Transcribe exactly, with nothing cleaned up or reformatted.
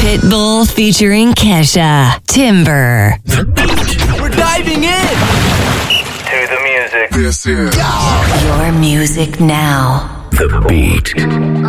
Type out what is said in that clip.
Pitbull featuring Kesha. Timber. We're diving in to the music. This is Your music now. The Beat.